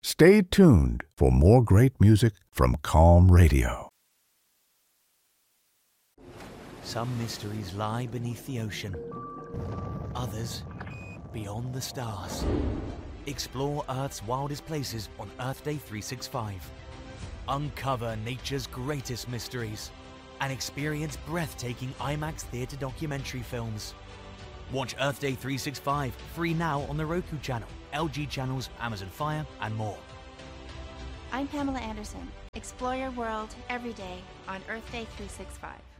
Stay tuned for more great music from Calm Radio. Some mysteries lie beneath the ocean. Others beyond the stars. Explore Earth's wildest places on Earth Day 365. Uncover nature's greatest mysteries and experience breathtaking IMAX theater documentary films. Watch Earth Day 365 free now on the Roku channel, LG channels, Amazon Fire, and more. I'm Pamela Anderson. Explore your world every day on Earth Day 365.